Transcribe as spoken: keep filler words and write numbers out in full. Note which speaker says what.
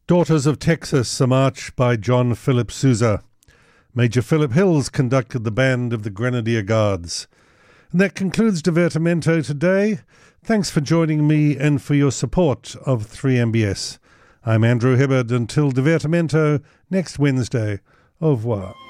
Speaker 1: Daughters of Texas, a march by John Philip Sousa. Major Philip Hills conducted the band of the Grenadier Guards. And that concludes Divertimento today. Thanks for joining me and for your support of three M B S. I'm Andrew Hibbard. Until Divertimento next Wednesday. Au revoir.